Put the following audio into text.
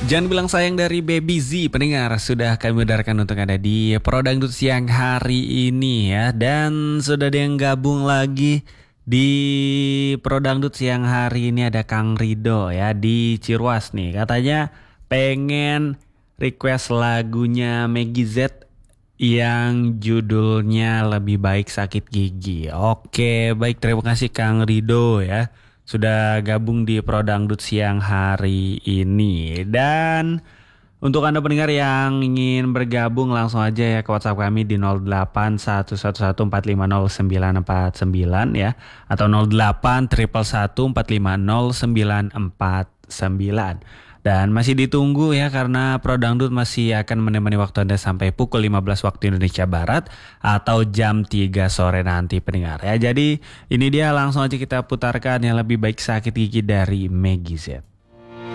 Jangan bilang sayang dari Baby Z, pendengar, sudah kami udarkan untuk Anda di Pro Dangdut siang hari ini ya. Dan sudah ada yang gabung lagi di Pro Dangdut siang hari ini, ada Kang Rido ya di Cirwas nih. Katanya pengen request lagunya Meggy Z yang judulnya Lebih Baik Sakit Gigi. Oke, baik, terima kasih Kang Rido ya sudah gabung di Pro Dangdut siang hari ini. Dan untuk Anda pendengar yang ingin bergabung, langsung aja ya ke WhatsApp kami di 081114509949 ya, atau 0811145099. Dan masih ditunggu ya, karena Pro Dangdut masih akan menemani waktu Anda sampai pukul 15 waktu Indonesia Barat atau jam 3 sore nanti, pendengar ya. Jadi ini dia, langsung aja kita putarkan yang Lebih Baik Sakit Gigi dari Meggy Z.